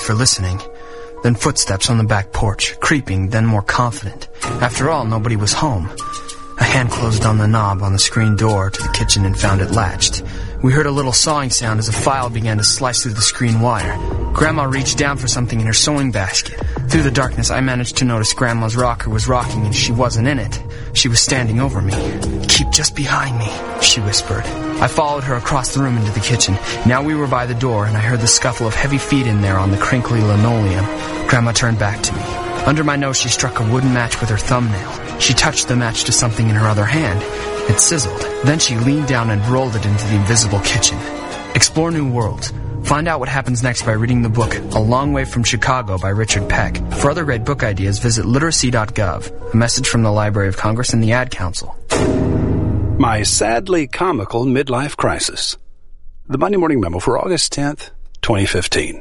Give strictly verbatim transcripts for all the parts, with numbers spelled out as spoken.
for listening. Then footsteps on the back porch, creeping, then more confident. After all, nobody was home. A hand closed on the knob on the screen door to the kitchen and found it latched. We heard a little sawing sound as a file began to slice through the screen wire. Grandma reached down for something in her sewing basket. Through the darkness, I managed to notice Grandma's rocker was rocking and she wasn't in it. She was standing over me. "Keep just behind me," she whispered. I followed her across the room into the kitchen. Now we were by the door, and I heard the scuffle of heavy feet in there on the crinkly linoleum. Grandma turned back to me. Under my nose, she struck a wooden match with her thumbnail. She touched the match to something in her other hand. It sizzled. Then she leaned down and rolled it into the invisible kitchen. Explore new worlds. Find out what happens next by reading the book A Long Way from Chicago by Richard Peck. For other great book ideas, visit literacy dot gov. A message from the Library of Congress and the Ad Council. My sadly comical midlife crisis. The Monday Morning Memo for August tenth, twenty fifteen.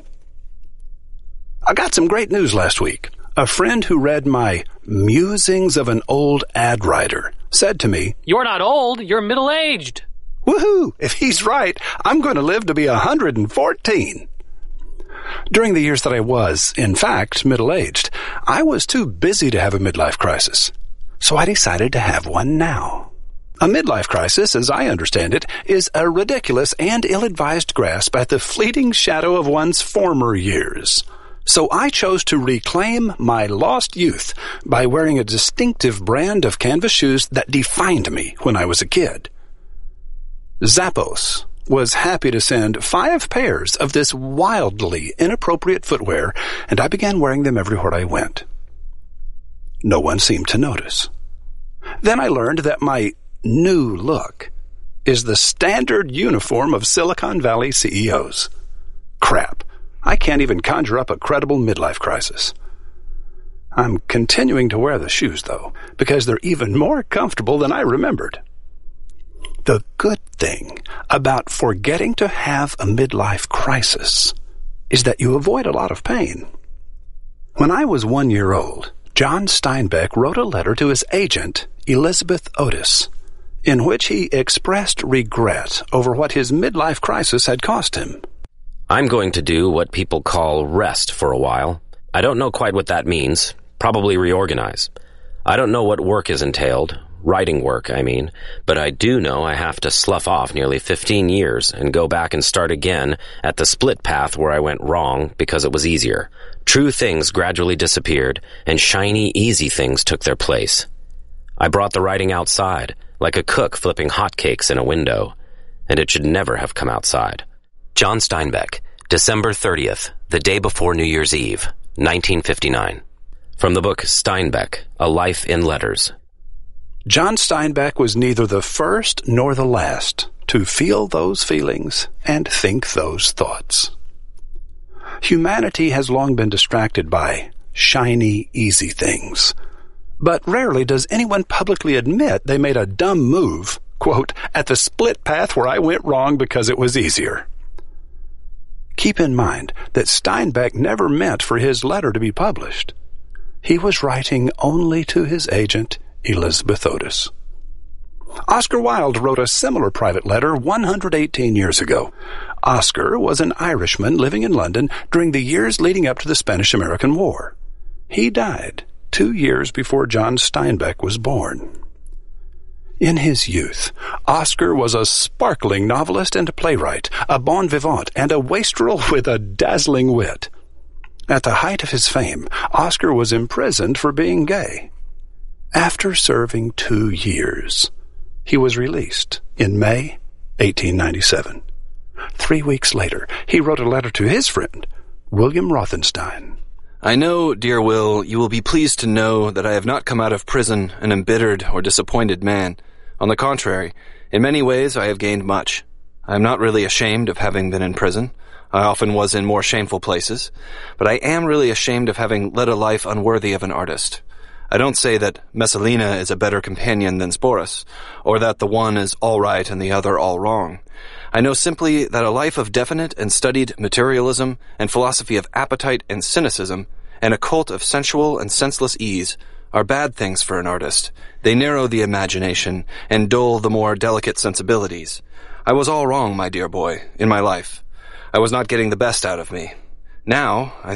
I got some great news last week. A friend who read my Musings of an Old Ad Writer said to me, "You're not old, you're middle-aged." Woohoo! If he's right, I'm going to live to be one hundred fourteen. During the years that I was, in fact, middle-aged, I was too busy to have a midlife crisis. So I decided to have one now. A midlife crisis, as I understand it, is a ridiculous and ill-advised grasp at the fleeting shadow of one's former years. So I chose to reclaim my lost youth by wearing a distinctive brand of canvas shoes that defined me when I was a kid. Zappos was happy to send five pairs of this wildly inappropriate footwear, and I began wearing them everywhere I went. No one seemed to notice. Then I learned that my new look is the standard uniform of Silicon Valley C E Os. Crap. I can't even conjure up a credible midlife crisis. I'm continuing to wear the shoes, though, because they're even more comfortable than I remembered. The good thing about forgetting to have a midlife crisis is that you avoid a lot of pain. When I was one year old, John Steinbeck wrote a letter to his agent, Elizabeth Otis, in which he expressed regret over what his midlife crisis had cost him. I'm going to do what people call rest for a while. I don't know quite what that means. Probably reorganize. I don't know what work is entailed. Writing work, I mean. But I do know I have to slough off nearly fifteen years and go back and start again at the split path where I went wrong because it was easier. True things gradually disappeared, and shiny, easy things took their place. I brought the writing outside, like a cook flipping hotcakes in a window, and it should never have come outside. John Steinbeck, December thirtieth, the day before New Year's Eve, nineteen fifty-nine. From the book Steinbeck, A Life in Letters. John Steinbeck was neither the first nor the last to feel those feelings and think those thoughts. Humanity has long been distracted by shiny, easy things. But rarely does anyone publicly admit they made a dumb move, quote, at the split path where I went wrong because it was easier. Keep in mind that Steinbeck never meant for his letter to be published. He was writing only to his agent, Elizabeth Otis. Oscar Wilde wrote a similar private letter one hundred eighteen years ago. Oscar was an Irishman living in London during the years leading up to the Spanish-American War. He died two years before John Steinbeck was born. In his youth, Oscar was a sparkling novelist and playwright, a bon vivant, and a wastrel with a dazzling wit. At the height of his fame, Oscar was imprisoned for being gay. After serving two years, he was released in May eighteen ninety-seven. Three weeks later, he wrote a letter to his friend, William Rothenstein. I know, dear Will, you will be pleased to know that I have not come out of prison an embittered or disappointed man. On the contrary, in many ways I have gained much. I am not really ashamed of having been in prison. I often was in more shameful places. But I am really ashamed of having led a life unworthy of an artist. I don't say that Messalina is a better companion than Sporus, or that the one is all right and the other all wrong. I know simply that a life of definite and studied materialism and philosophy of appetite and cynicism and a cult of sensual and senseless ease are bad things for an artist. They narrow the imagination and dull the more delicate sensibilities. I was all wrong, my dear boy, in my life. I was not getting the best out of me. Now, I